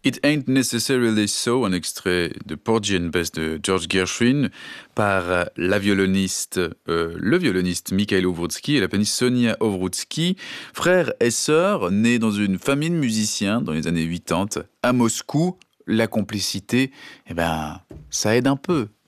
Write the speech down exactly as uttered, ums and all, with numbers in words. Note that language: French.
It Ain't Necessarily So, un extrait de Porgy and Bess de George Gershwin par euh, la violoniste, euh, le violoniste Mikhail Ovrutsky et la pianiste Sonia Ovrutsky, frères et sœurs nés dans une famille de musiciens dans les années quatre-vingt-dix à Moscou. La complicité, eh ben, ça aide un peu.